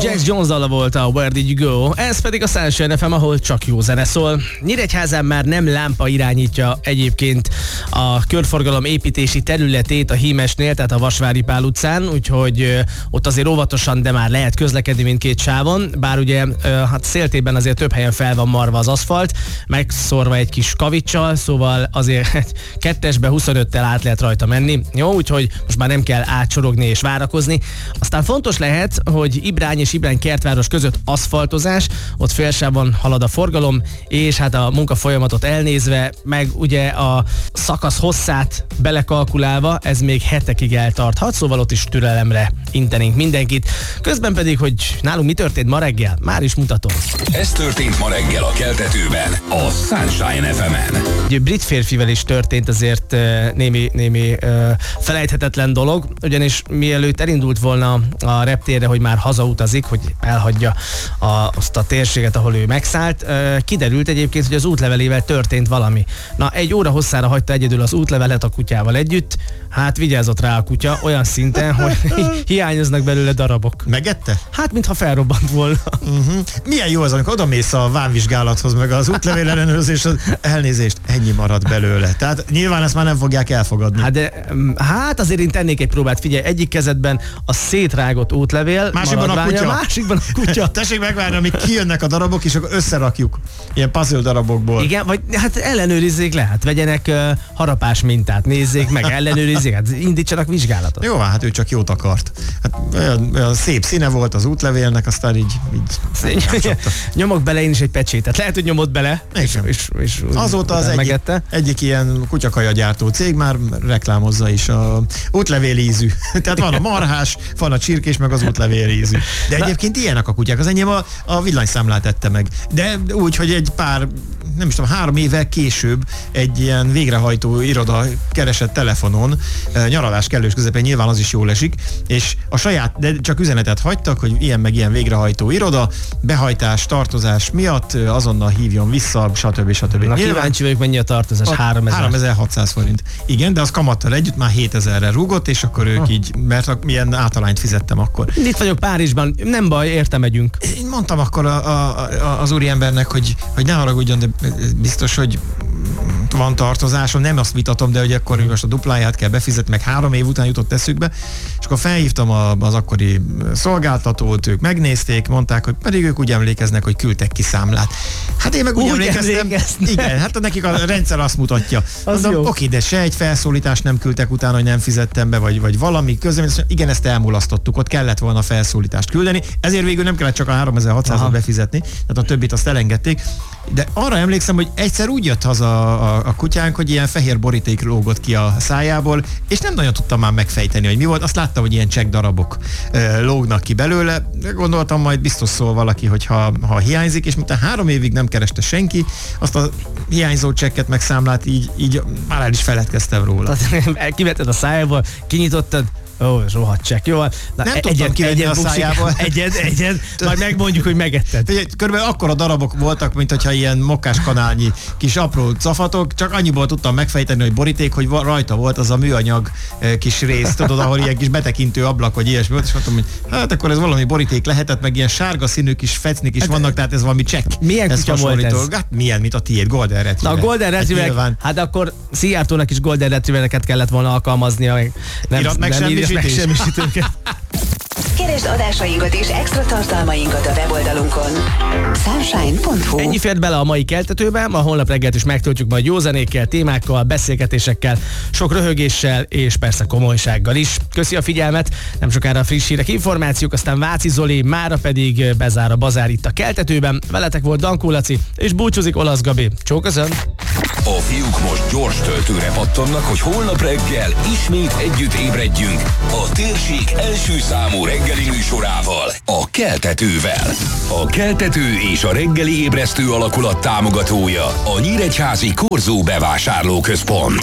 Jax Jones dala volt a Where Did You Go, ez pedig a Sunshine FM, ahol csak jó zene szól. Nyíregyházán már nem lámpa irányítja egyébként a körforgalom építési területét a Hímesnél, tehát a Vasvári Pál utcán, úgyhogy ott azért óvatosan, de már lehet közlekedni mindkét sávon, bár ugye hát széltében azért több helyen fel van marva az aszfalt, megszorva egy kis kavicsal, szóval azért 2-esbe 25-tel át lehet rajta menni. Jó, úgyhogy most már nem kell átsorogni és várakozni. Aztán fontos lehet, hogy Ibrány és Ibrány Kertváros között aszfaltozás, ott félsávon halad a forgalom, és hát a munkafolyamatot elnézve, meg ugye a szakasz hosszát belekalkulálva, ez még hetekig eltarthat, szóval ott is türelemre intenénk mindenkit. Közben pedig, hogy nálunk mi történt ma reggel, már is mutatom. Ez történt ma reggel a Keltetőben, a Sunshine FM-en. Egy brit férfivel is történt azért némi felejthetetlen dolog, ugyanis mielőtt elindult volna a reptérre, hogy már hazautazik, hogy elhagyja azt a térséget, ahol ő megszállt, kiderült egyébként, hogy az útlevelével történt valami. Na, 1 óra hosszára hagyta egyedül az útlevelet a kutyával együtt, hát vigyázott rá a kutya olyan szinten, hogy hiányoznak belőle darabok. Megette? Hát, mintha felrobbant volna. Milyen jó az, amikor odamész a vámvizsgálathoz, meg az útlevél ellenőrzés, elnézést, ennyi marad belőle. Tehát nyilván ezt már nem fogják elfogadni. Hát azért én tennék egy próbát. Figyelj, egyik kezedben a szétrágott útlevél, másikban a kutya. Másikban a kutya. Tessék megvárni, amíg kijönnek a darabok, és akkor összerakjuk. Ilyen puzzle darabokból. Igen, vagy hát ellenőrizzék le, hát vegyenek harapás mintát, nézzék meg, ellenőrizzék, hát indítsanak vizsgálatot. Jó, hát ő csak jót akart. Hát olyan szép színe volt az útlevélnek, aztán így nyomok bele én is egy pecsétet. Lehet, hogy nyomott bele, és azóta az egyik ilyen kutyakajagyártó cég már reklámozza is a útlevél ízű. Tehát van a marhás, van a csirkés, meg az útlevél ízű. De egyébként ilyenek a kutyák. Az enyém a villanyszámlát ette meg. De úgy, hogy egy pár, nem is tudom, 3 évvel később egy ilyen végrehajtó iroda keresett telefonon, nyaralás kellős közepén, nyilván az is jól esik, és a saját, de csak üzenetet hagytak, hogy ilyen meg ilyen végrehajtó iroda, behajtás, tartozás miatt azonnal hívjon vissza, stb. Na, kíváncsi vagyok, mennyi a tartozás? 3600 forint. Igen, de az kamattal együtt már 7000-re rúgott, és akkor ők így, mert milyen általányt fizettem akkor. Itt vagyok Párizsban, nem baj, érte megyünk. Én mondtam akkor az úriembernek, hogy ne haragudjon, de biztos, hogy van tartozásom, nem azt vitatom, de hogy akkor most a dupláját kell befizetni, meg 3 év után jutott eszükbe, és akkor felhívtam az akkori szolgáltatót, ők megnézték, mondták, hogy pedig ők úgy emlékeznek, hogy küldtek ki számlát. Hát én meg úgy emlékeztem. Igen, hát nekik a rendszer azt mutatja. Mondom, oké, de se egy felszólítást nem küldtek utána, hogy nem fizettem be, vagy valami közlemény. Igen, ezt elmulasztottuk, ott kellett volna felszólítást küldeni, ezért végül nem kellett csak a 3600-at befizetni, tehát a többit azt elengedték. De arra emlékszem, hogy egyszer úgy jött haza a kutyánk, hogy ilyen fehér boríték lógott ki a szájából, és nem nagyon tudtam már megfejteni, hogy mi volt. Azt láttam, hogy ilyen csekk darabok lógnak ki belőle. Gondoltam, majd biztos szól valaki, hogy ha hiányzik, és miután 3 évig nem kereste senki, azt a hiányzó csekket meg számlát így már el is feledkeztem róla. Kivetted a szájából, kinyitottad, rohadt csekk, jó? Nem tudtam kivenni a szájából. Egyed, majd megmondjuk, hogy megetted. Körülbelül akkora darabok voltak, mint hogyha ilyen mokkáskanálnyi kis apró cafatok, csak annyiból tudtam megfejteni, hogy boríték, hogy rajta volt az a műanyag kis rész, tudod, ahol ilyen kis betekintő ablak, vagy ilyesmi volt, és mondtam, hogy hát akkor ez valami boríték lehetett, meg ilyen sárga színű kis fecnik is vannak, tehát ez valami csekk. Milyen kutya volt ez? Hát milyen, mint a tiéd, Golden Retriever. Na, a Golden Retriever, hát akkor Szijjártónak is Golden Retrievereket kellett volna alkalmaznia. Megsemmisítőket. Keresd adásainkat és extra tartalmainkat a weboldalunkon. Sunshine.hu. Ennyi fért bele a mai keltetőben, a holnap reggelt is megtöltjük majd jó zenékkel, témákkal, beszélgetésekkel, sok röhögéssel és persze komolysággal is. Köszi a figyelmet, nem sokára a friss hírek, információk, aztán Váci Zoli, mára pedig bezár a bazár itt a keltetőben. Veletek volt Dankó Laci, és búcsúzik Olasz Gabi. Csókozom! A fiúk most gyors töltőre pattannak, hogy holnap reggel ismét együtt ébredjünk a térség első számú reggeli műsorával, a Keltetővel. A Keltető és a reggeli ébresztő alakulat támogatója a Nyíregyházi Korzó bevásárlóközpont.